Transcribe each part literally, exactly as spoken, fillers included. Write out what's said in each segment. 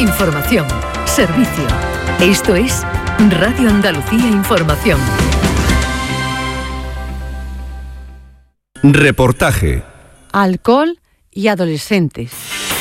Información, servicio. Esto es Radio Andalucía Información. Reportaje. Alcohol y adolescentes.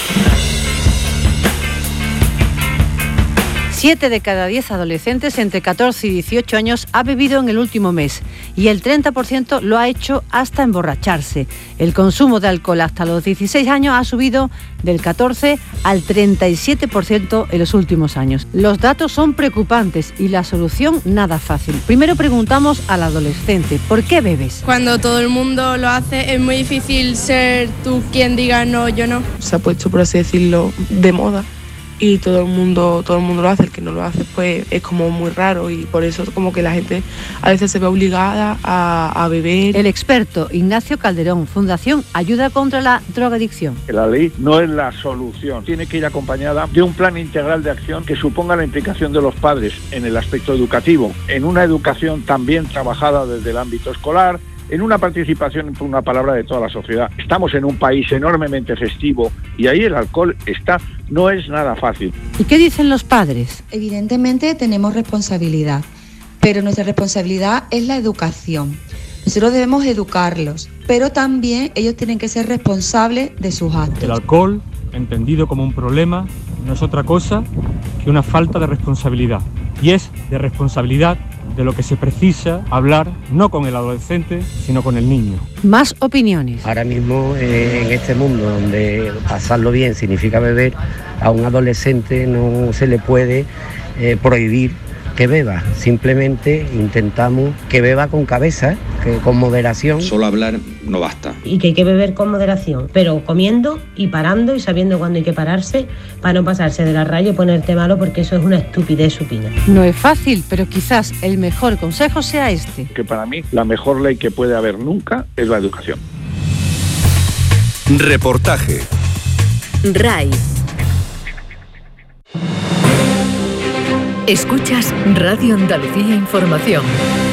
Siete de cada diez adolescentes entre catorce y dieciocho años ha bebido en el último mes y el treinta por ciento lo ha hecho hasta emborracharse. El consumo de alcohol hasta los dieciséis años ha subido del catorce al treinta y siete por ciento en los últimos años. Los datos son preocupantes y la solución nada fácil. Primero preguntamos al adolescente, ¿por qué bebes? Cuando todo el mundo lo hace es muy difícil ser tú quien diga no, yo no. Se ha puesto, por así decirlo, de moda. Y todo el mundo todo el mundo lo hace, el que no lo hace pues es como muy raro y por eso como que la gente a veces se ve obligada a, a beber. El experto Ignacio Calderón, Fundación Ayuda contra la Drogadicción. La ley no es la solución, tiene que ir acompañada de un plan integral de acción que suponga la implicación de los padres en el aspecto educativo, en una educación también trabajada desde el ámbito escolar, en una participación, por una palabra, de toda la sociedad. Estamos en un país enormemente festivo y ahí el alcohol está, no es nada fácil. ¿Y qué dicen los padres? Evidentemente tenemos responsabilidad, pero nuestra responsabilidad es la educación. Nosotros debemos educarlos, pero también ellos tienen que ser responsables de sus actos. El alcohol, entendido como un problema, no es otra cosa que una falta de responsabilidad. Y es de responsabilidad de lo que se precisa hablar, no con el adolescente, sino con el niño. Más opiniones. Ahora mismo, eh, en este mundo donde pasarlo bien significa beber, a un adolescente no se le puede eh, prohibir que beba. Simplemente intentamos que beba con cabeza, que con moderación. Solo hablar no basta. Y que hay que beber con moderación, pero comiendo y parando y sabiendo cuándo hay que pararse para no pasarse de la raya y ponerte malo, porque eso es una estupidez supina. No es fácil, pero quizás el mejor consejo sea este. Que para mí la mejor ley que puede haber nunca es la educación. Reportaje. R A I. Escuchas Radio Andalucía Información.